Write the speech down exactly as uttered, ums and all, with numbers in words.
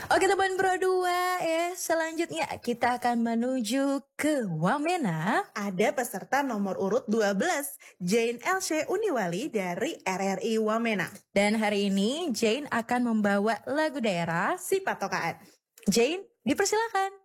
Oke teman Pro dua ya, selanjutnya kita akan menuju ke Wamena. Ada peserta nomor urut dua belas, Jane Elshe Uniwali dari R R I Wamena. Dan hari ini Jane akan membawa lagu daerah Si Patokaan. Jane, dipersilakan.